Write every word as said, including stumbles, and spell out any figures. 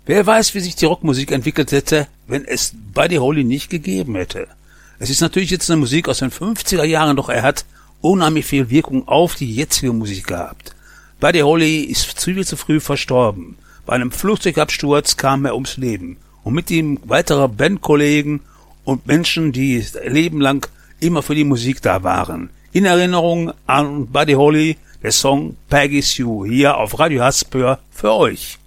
Wer weiß, wie sich die Rockmusik entwickelt hätte, wenn es Buddy Holly nicht gegeben hätte. Es ist natürlich jetzt eine Musik aus den fünfziger Jahren, doch er hat unheimlich viel Wirkung auf die jetzige Musik gehabt. Buddy Holly ist viel zu früh verstorben. Bei einem Flugzeugabsturz kam er ums Leben. Und mit ihm weitere Bandkollegen und Menschen, die ein Leben lang immer für die Musik da waren. In Erinnerung an Buddy Holly, der Song Peggy Sue, hier auf Radio Haspel für euch.